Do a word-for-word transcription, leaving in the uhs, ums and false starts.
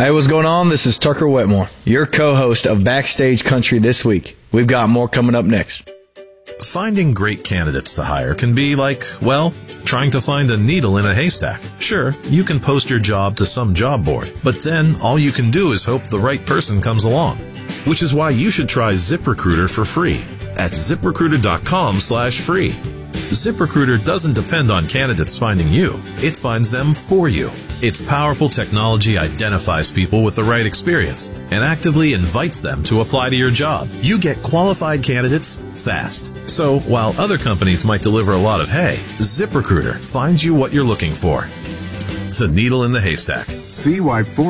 Hey, what's going on? This is Tucker Wetmore, your co-host of Backstage Country this week. We've got more coming up next. Finding great candidates to hire can be like, well, trying to find a needle in a haystack. Sure, you can post your job to some job board, but then all you can do is hope the right person comes along. Which is why you should try ZipRecruiter for free at ZipRecruiter.com slash free. ZipRecruiter doesn't depend on candidates finding you. It finds them for you. Its powerful technology identifies people with the right experience and actively invites them to apply to your job. You get qualified candidates fast. So while other companies might deliver a lot of hay, ZipRecruiter finds you what you're looking for. The needle in the haystack. See why four